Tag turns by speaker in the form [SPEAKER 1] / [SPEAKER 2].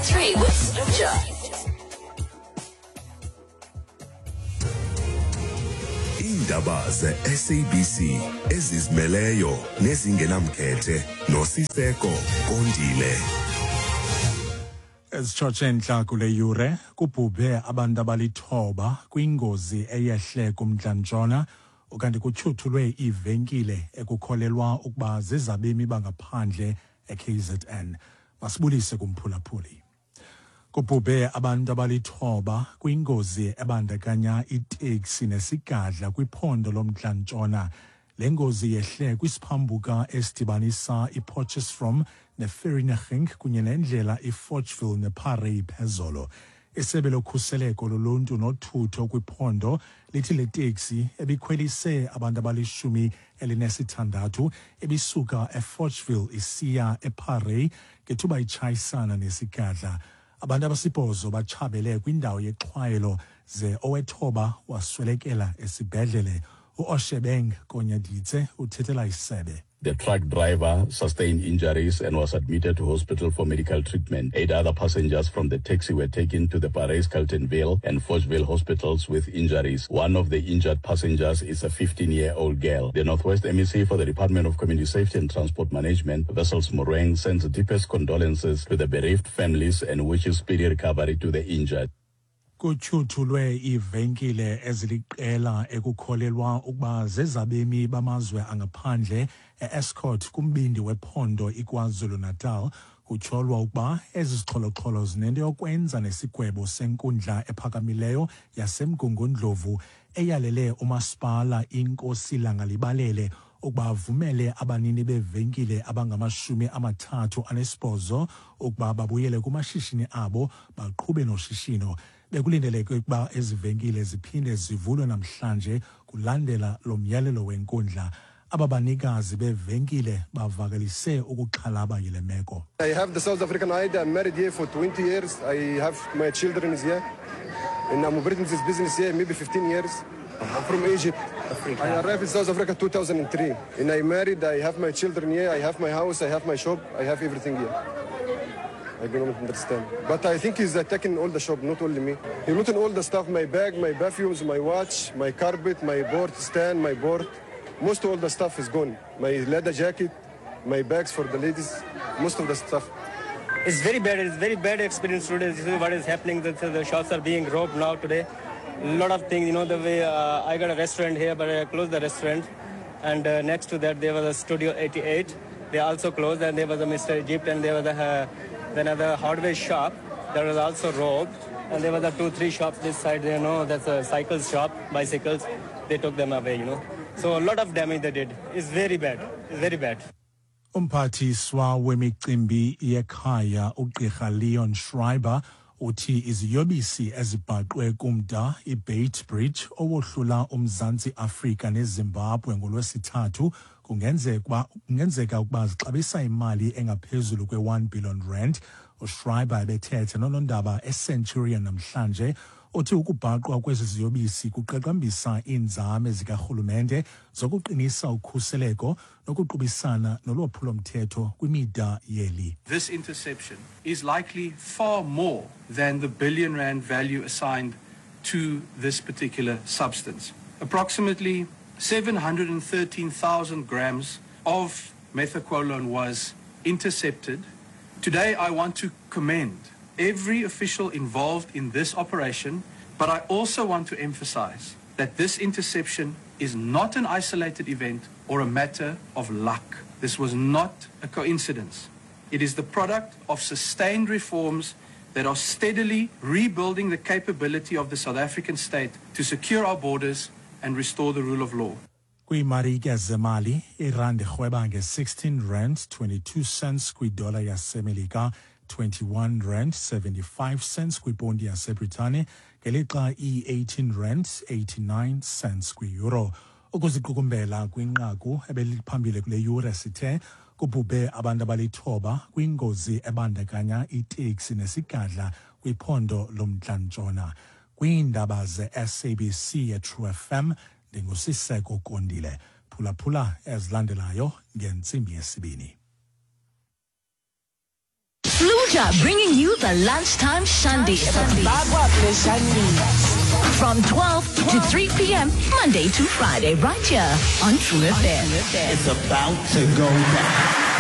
[SPEAKER 1] at 3 with Suja.
[SPEAKER 2] Indaba ze-SABC ezizimeleyo nezingenamkhethe noSiseko Kondile.
[SPEAKER 3] Esitshotshe nhla kule yure kubhubhe abantu abalithoba kwingozi eyehle kumntla-ntshona ukanti kutyhuthulwe ivenkile ekukholelwa ukuba zezabemi bangaphandle e-KZN. Masibulise kumphulaphuli. Kubhubhe abantu abalithoba kwingozi ebandakanya iteksi nesigadla kwiphondo lomntla-ntshona. Le ngozi yehle kwisiphambuka esidibanisa iPotchefstroom neVereeniging kunye nendlela iFortville neParey phezolo. Isebe lokhuseleko loluntu nothutho kwiphondo lithi le teksi ebikhwelise abantu abali-16 ebisuka eFortville isiya eParey ngethuba itshayisana nesigadla. Abantu abasibhozo batshabele kwindawo yexhwayelo ze owethoba waswelekela esibhedlele. uOshebeng Konyaditse uthethela isebe.
[SPEAKER 4] The truck driver sustained injuries and was admitted to hospital for medical treatment. 8 other passengers from the taxi were taken to the Parys, Carltonville and Forgeville hospitals with injuries. One of the injured passengers is a 15-year-old girl. The Northwest MEC for the Department of Community Safety and Transport Management, Wessels Mogoeng, sends the deepest condolences to the bereaved families and wishes speedy recovery to the injured.
[SPEAKER 3] Kutyhuthulwe ivenkile eziliqela ekukholelwa ukuba zezabemi bamazwe angaphandle e-Escort kumbindi wephondo iKwaZulu-Natal. Kutyholwa ukuba ezi zixholo-xholo zinento yokwenza nesigwebo senkundla ephakamileyo yaseMgungundlovu eyalele umasipala iNkosi Langalibalele ukuba avumele abanini bevenkile abangama-38 ukuba babuyele kumashishini abo baqhube noshishino. Bekulindeleke ukuba ezi venkile ziphinde zivulwe namhlanje kulandela lo myalelo wenkundla. Aba banikazi bevenkile bavakalise ukuxhalaba yile meko.
[SPEAKER 5] I have the South African ID. I'm married here for 20 years. I have my children here. And I'm operating this business here maybe 15 years. I'm from Egypt. Africa. I arrived in South Africa 2003. And I married, I have my children here, I have my house, I have my shop, I have everything here. I don't understand. But I think he's attacking all the shop, not only me. He's looting all the stuff, my bag, my perfumes, my watch, my carpet, my board stand, my board. Most of all the stuff is gone. My leather jacket, my bags for the ladies, most of the stuff.
[SPEAKER 6] It's very bad. It's very bad experience today. This is what is happening. The shops are being robbed now today. A lot of things, the way I got a restaurant here, but I closed the restaurant. And next to that, there was a Studio 88. They also closed, and there was a Mr. Egypt, and there was another hardware shop that was also robbed. And there was 2-3 shops this side, that's a cycle shop, bicycles. They took them away, So a lot of damage they did. It's very bad. It's very bad.
[SPEAKER 3] Umphathiswa wemicimbi yekhaya uGqirha Leon Schreiber uthi iziyobisi ezibhaqwe kumda iBeit Bridge owohlula uMzantsi Afrika neZimbabwe ngolwesithathu kungenzeka ukuba zixabisa imali engaphezulu kwe-1 billion rand. uSchreiber bethethe nonondaba eCenturion namhlanje uthi ukubhaqwa kwezi ziyobisi kuqaqambisa iinzame zikarhulumente zokuqinisa ukhuseleko nokuqubisana nolwaphulo-mthetho kwimida yeli.
[SPEAKER 7] This interception is likely far more than the billion rand value assigned to this particular substance. Approximately 713,000 grams of methaqualone was intercepted. Today I want to commend every official involved in this operation, but I also want to emphasize that this interception is not an isolated event or a matter of luck. This was not a coincidence. It is the product of sustained reforms that are steadily rebuilding the capability of the South African state to secure our borders and restore the rule of law.
[SPEAKER 3] Kwimarike zemali, irandi rhweba nge-16 rand 22 cents kwidola yasemelika, 21 rand 75 cents kwipondi yaseBritane, ngelixa i-18 rand 89 cents kwi-euro. Ukuziqukumbela kwinqaku ebeliphambili kule yure sithe kubhubhe abantu abalithoba kwingozi ebandakanya iteksi nesigadla kwiphondo lomntla-ntshona. Kwiindaba ze-SABC ye-True FM, ndinguSiseko Kondile. Phulaphula ezilandelayo ngentsimbi yesibini.
[SPEAKER 1] Culture, bringing you the lunchtime Shandies. From 12 to 3 p.m. Monday to Friday, right here on True FM.
[SPEAKER 8] It's about to go down.